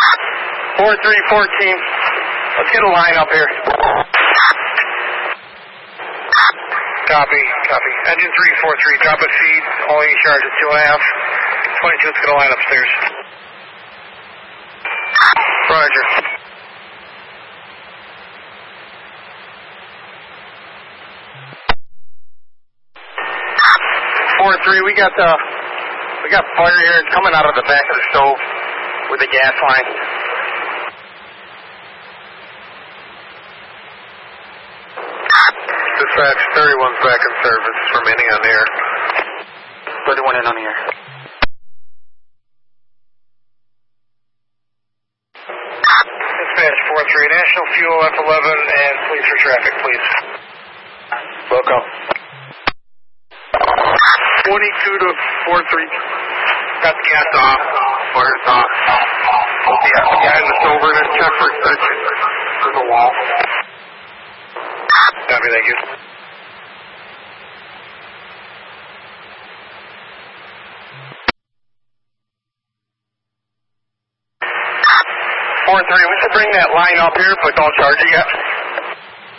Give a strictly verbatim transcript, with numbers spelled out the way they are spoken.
four three fourteen. Let's get a line up here. Copy, copy. Engine three four three, drop a feed. Only charge is two and a half. twenty-two, let's get a line upstairs. Roger. four three, we got uh, we got fire here. It's coming out of the back of the stove with the gas line. Dispatch, thirty-one's back in service, remaining on air. thirty-one in on the air. Dispatch, four three, National Fuel F eleven and police for traffic, please. Welcome. twenty-two to four three. Got the gas off. Fire's off. Yeah, the guy in the silver and check for extension. There's a wall. Copy, thank you. four three, we should bring that line up here, but don't charge it yet.